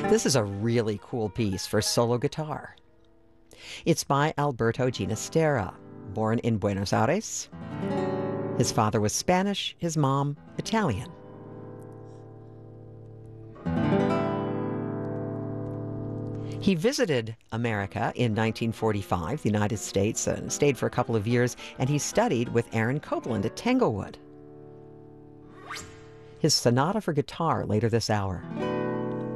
This is a really cool piece for solo guitar. It's by Alberto Ginastera, born in Buenos Aires. His father was Spanish, his mom Italian. He visited America in 1945, the United States, and stayed for a couple of years, and he studied with Aaron Copland at Tanglewood. His sonata for guitar later this hour.